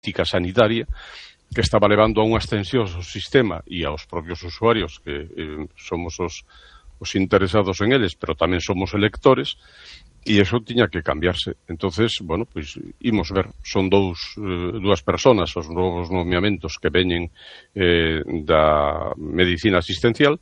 política sanitaria que estaba levando a unhas tensións ao sistema e aos propios usuarios, que somos os interesados en eles, pero tamén somos electores, e iso tiña que cambiarse. Entonces, bueno, pois imos ver, son dúas personas os novos nomeamentos que veñen da medicina asistencial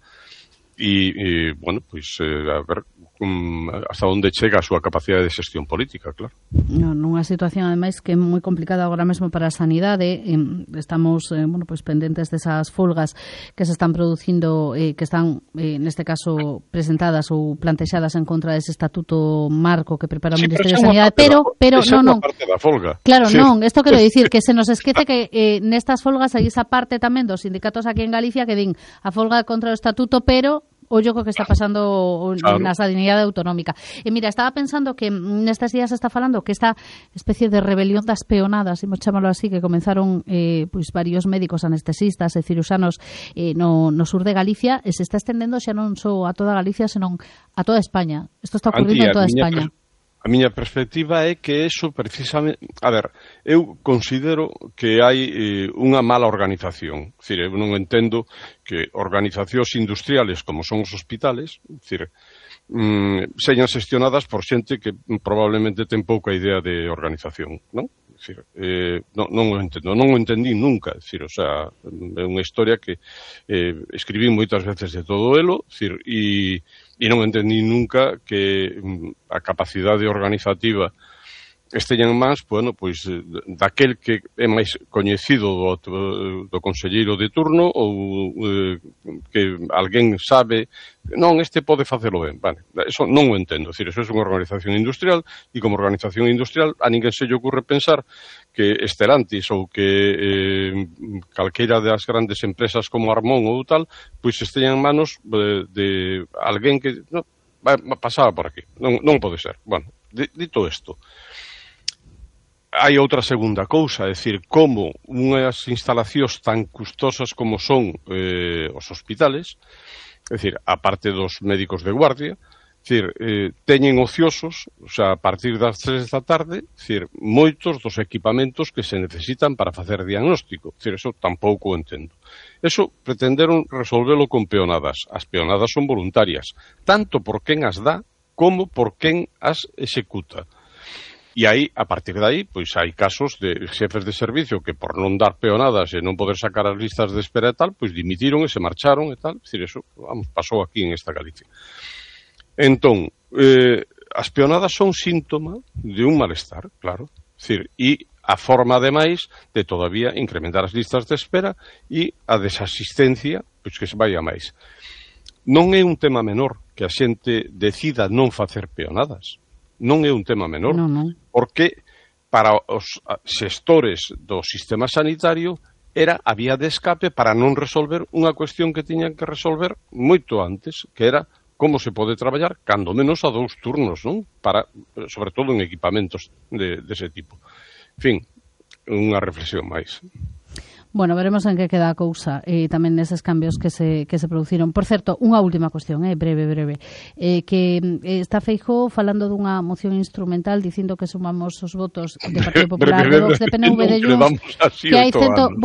e bueno, pois a ver hasta onde chega a súa capacidade de xestión política, claro. Nunha situación, ademais, que é moi complicada agora mesmo para a sanidade. Estamos, bueno, pois pendentes desas folgas que se están producindo, que están, neste caso, presentadas ou plantexadas en contra dese estatuto marco que prepara o Ministerio de Sanidade, pero non. Parte da folga. Claro, sí. Non, isto quero dicir que se nos esquece que nestas folgas hai esa parte tamén dos sindicatos aquí en Galicia que din a folga contra o estatuto, pero ollo co que está pasando na sanidade autonómica. E mira, estaba pensando que nestes días se está falando que esta especie de rebelión das peonadas, imos chamalo así, que comenzaron pois varios médicos anestesistas e ciruxanos no sur de Galicia, e se está estendendo xa non só a toda Galicia, senón a toda España. Isto está ocurrindo en toda España. A miña perspectiva é que eso precisamente... A ver, eu considero que hai unha mala organización. É dicir, eu non entendo que organizacións industriales como son os hospitales, é dicir, señan xestionadas por xente que probablemente ten pouca idea de organización, non? É dicir, non o entendo, non o entendí nunca, é dicir, o sea, é unha historia que escribí moitas veces de todo elo, é dicir, e non entendí nunca que a capacidade organizativa esteñan máis, bueno, pois daquel que é máis coñecido do conselleiro de turno ou que alguén sabe, non, este pode facelo ben, vale, eso non o entendo, é dicir, eso é unha organización industrial e como organización industrial a ninguén se lle ocurre pensar que Stellantis ou que calqueira das grandes empresas como Armón ou tal, pois esteñan en manos de alguén que pasaba por aquí, non pode ser. Bueno, dito isto, hai outra segunda cousa, é dicir, como unhas instalacións tan custosas como son os hospitales, é dicir, a parte dos médicos de guardia, é dicir, teñen ociosos, o sea, a partir das 3 da tarde, é dicir, moitos dos equipamentos que se necesitan para facer diagnóstico, é dicir, eso tampouco o entendo. Eso pretenderon resolvelo con peonadas. As peonadas son voluntarias, tanto por quen as dá como por quen as executa. E aí, a partir de aí, pois hai casos de xefes de servicio que por non dar peonadas e non poder sacar as listas de espera e tal, pois dimitiron e se marcharon e tal. É dicir, eso, vamos, pasou aquí en esta Galicia. Entón, as peonadas son síntoma de un malestar, claro. É dicir, e a forma, ademais, de todavía incrementar as listas de espera e a desasistencia, pois que se vai a máis. Non é un tema menor que a xente decida non facer peonadas. Non é un tema menor, porque para os xestores do sistema sanitario era a vía de escape para non resolver unha cuestión que tiñan que resolver moito antes, que era como se pode traballar, cando menos a 2 turnos, non? Para, sobre todo en equipamentos dese tipo. En fin, unha reflexión máis. Bueno, veremos en que queda a cousa tamén neses cambios que se produciron. Por certo, unha última cuestión, breve, que está Feijóo falando dunha moción instrumental dicindo que sumamos os votos de Partido Popular, de Vox, de PNV, de Junts, que hai 184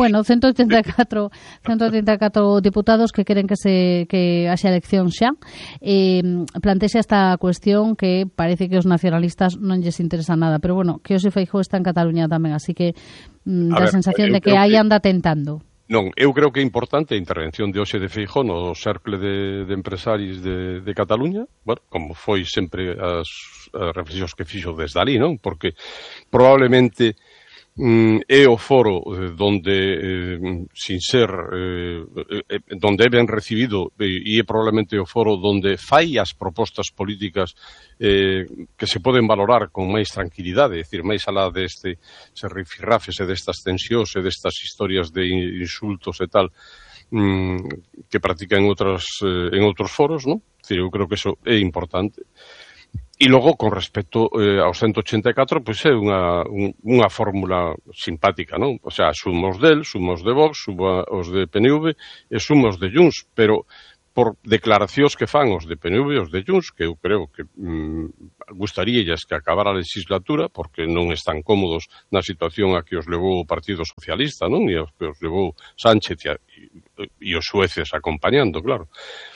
diputados que queren que haxa elección xa. Plantexa esta cuestión que parece que os nacionalistas non lles interesa nada, pero bueno, que hoxe Feijóo está en Cataluña tamén, así que da sensación de que aí anda tentando. Non, eu creo que é importante a intervención de hoxe de Feijóo no cercle de empresarios de Cataluña, bueno, como foi sempre as reflexións que fixo desde ali, non? Porque probablemente é o foro donde, sin ser, donde é ben recibido e é probablemente o foro donde fai as propostas políticas que se poden valorar con máis tranquilidade, é dicir, máis alá deste rifirrafes e destas tensións e destas historias de insultos e tal que practican en outros foros, non? É dicir, eu creo que eso é importante. E logo, con respecto aos 184, pois é unha fórmula simpática, non? O sea, sumos del, sumos de Vox, sumos de PNV e sumos de Junts, pero por declaracións que fan os de PNV e os de Junts, que eu creo que gustaríalles que acabara a legislatura, porque non están cómodos na situación a que os levou o Partido Socialista, non? E que os levou Sánchez e os xueces acompañando, claro.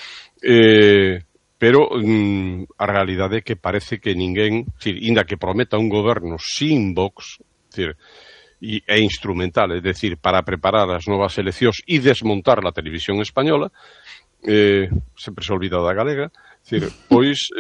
Pero a realidade é que parece que ninguén, inda que prometa un goberno sin Vox, é instrumental, é dicir, para preparar as novas eleccións e desmontar a televisión española, sempre se olvida da galega, pois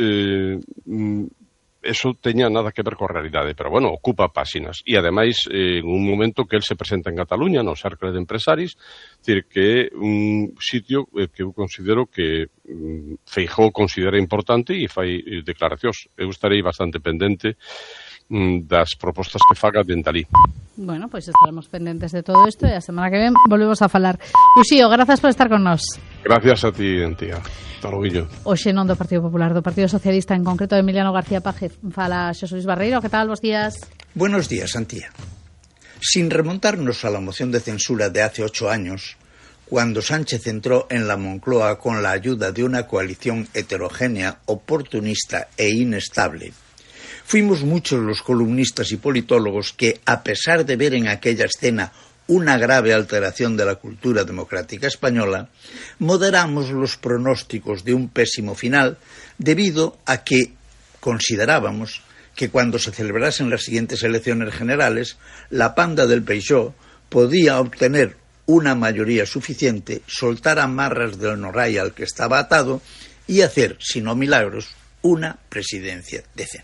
eso teña nada que ver coa realidade, pero bueno, ocupa páxinas, e ademais en un momento que el se presenta en Cataluña no Cercle de Empresaris, que é un sitio que eu considero que Feijóo considera importante e fai declaracións. Eu estarei bastante pendente das propostas que faga dende alí. Bueno, pois estaremos pendentes de todo isto e a semana que ven volvemos a falar. Uxío, grazas por estar con nós. Gracias a ti, Antía. Taloguillo. Oxe non do Partido Popular, do Partido Socialista, en concreto de Emiliano García Paje. Fala Xosé Luis Barreiro, que tal? Bos días. Buenos días, Antía. Sin remontarnos a la moción de censura de hace 8 años, cuando Sánchez entró en la Moncloa con la ayuda de una coalición heterogénea, oportunista e inestable, fuimos muchos los columnistas y politólogos que, a pesar de ver en aquella escena una grave alteración de la cultura democrática española, moderamos los pronósticos de un pésimo final debido a que considerábamos que cuando se celebrasen las siguientes elecciones generales, la panda del Peixó podía obtener una mayoría suficiente, soltar amarras del Norray al que estaba atado y hacer, si no milagros, una presidencia decente.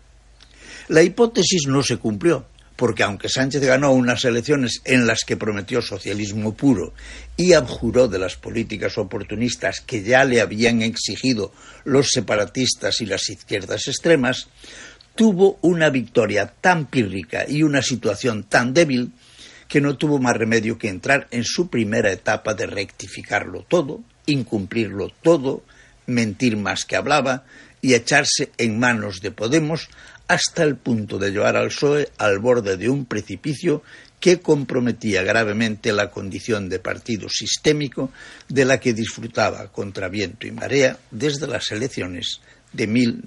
La hipótesis no se cumplió, porque aunque Sánchez ganó unas elecciones en las que prometió socialismo puro y abjuró de las políticas oportunistas que ya le habían exigido los separatistas y las izquierdas extremas, tuvo una victoria tan pírrica y una situación tan débil que no tuvo más remedio que entrar en su primera etapa de rectificarlo todo, incumplirlo todo, mentir más que hablaba y echarse en manos de Podemos hasta el punto de llevar al PSOE al borde de un precipicio que comprometía gravemente la condición de partido sistémico de la que disfrutaba contra viento y marea desde las elecciones de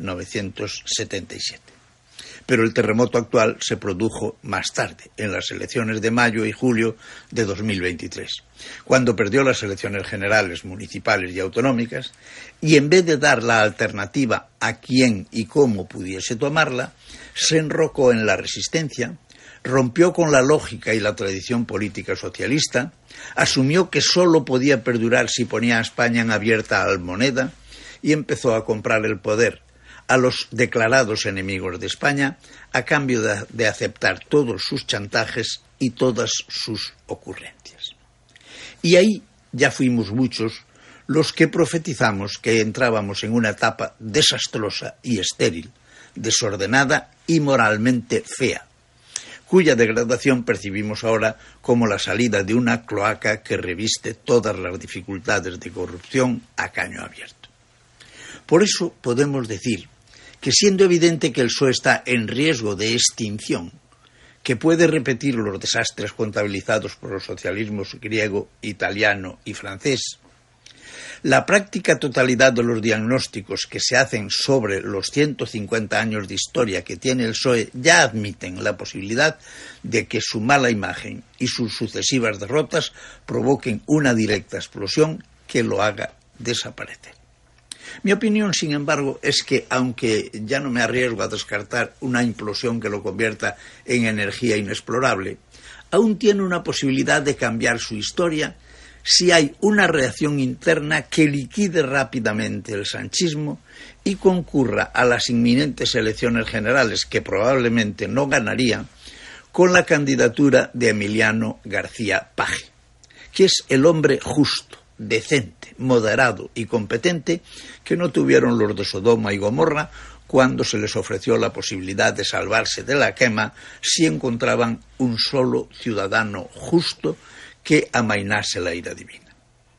1977. Pero el terremoto actual se produjo más tarde, en las elecciones de mayo y julio de 2023, cuando perdió las elecciones generales, municipales y autonómicas, y en vez de dar la alternativa a quién y cómo pudiese tomarla, se enrocó en la resistencia, rompió con la lógica y la tradición política socialista, asumió que solo podía perdurar si ponía a España en abierta almoneda y empezó a comprar el poder a los declarados enemigos de España a cambio de aceptar todos sus chantajes y todas sus ocurrencias. Y ahí ya fuimos muchos los que profetizamos que entrábamos en una etapa desastrosa y estéril, desordenada y moralmente fea, cuya degradación percibimos ahora como la salida de una cloaca que reviste todas las dificultades de corrupción a caño abierto. Por eso podemos decir que, siendo evidente que el PSOE está en riesgo de extinción, que puede repetir los desastres contabilizados por los socialismos griego, italiano y francés, la práctica totalidad de los diagnósticos que se hacen sobre los 150 años de historia que tiene el PSOE ya admiten la posibilidad de que su mala imagen y sus sucesivas derrotas provoquen una directa explosión que lo haga desaparecer. Mi opinión, sin embargo, es que, aunque ya no me arriesgo a descartar una implosión que lo convierta en energía inexplorable, aún tiene una posibilidad de cambiar su historia si hay una reacción interna que liquide rápidamente el sanchismo y concurra a las inminentes elecciones generales, que probablemente no ganaría, con la candidatura de Emiliano García Paje, que es el hombre justo, decente, moderado y competente que no tuvieron los de Sodoma y Gomorra cuando se les ofreció la posibilidad de salvarse de la quema si encontraban un solo ciudadano justo que amainase la ira divina.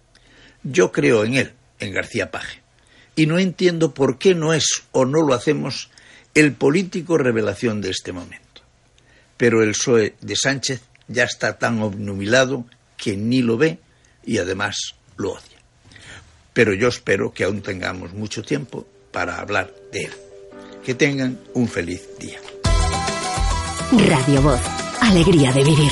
Yo creo en él, en García Paje, y no entiendo por qué no es o no lo hacemos el político revelación de este momento. Pero el PSOE de Sánchez ya está tan obnubilado que ni lo ve y además lo odia. pero yo espero que aún tengamos mucho tiempo para hablar de él. Que tengan un feliz día. Radio Voz, alegría de vivir.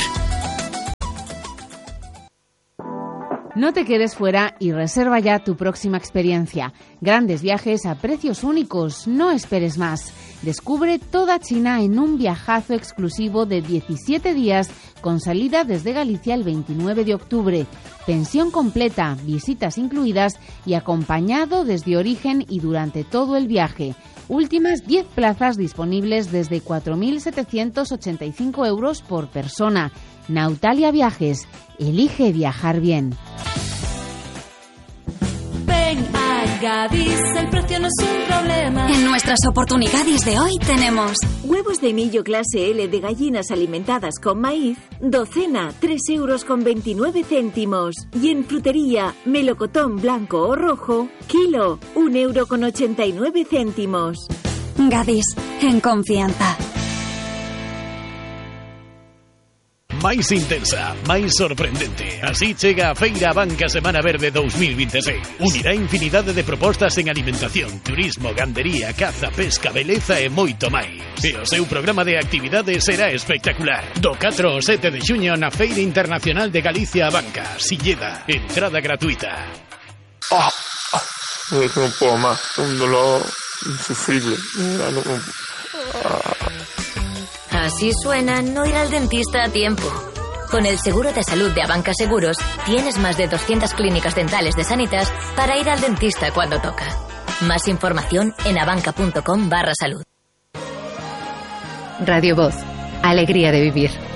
No te quedes fuera y reserva ya tu próxima experiencia. Grandes viajes a precios únicos, no esperes más. Descubre toda China en un viajazo exclusivo de 17 días con salida desde Galicia el 29 de octubre. Pensión completa, visitas incluidas y acompañado desde origen y durante todo el viaje. Últimas 10 plazas disponibles desde 4.785 euros por persona. Nautalia Viajes. Elige viajar bien. Ven a Gadis, el precio no es un problema. En nuestras oportunidades de hoy tenemos huevos de millo clase L de gallinas alimentadas con maíz, docena, 3,29 €. Y en frutería, melocotón blanco o rojo, kilo, 1,89 €. Gadis, en confianza. máis intensa, máis sorprendente. Así chega a Feira Abanca Semana Verde 2026. Unirá infinidade de propostas en alimentación, turismo, gandería, caza, pesca, beleza e moito máis. E o seu programa de actividades será espectacular. Do 4 ao 7 de xuño na Feira Internacional de Galicia Abanca, Silleda. Entrada gratuita. No puedo más, un dolor insufrible. Así suena no ir al dentista a tiempo. Con el seguro de salud de Abanca Seguros, tienes más de 200 clínicas dentales de Sanitas para ir al dentista cuando toca. Más información en abanca.com/salud. Radio Voz, alegría de vivir.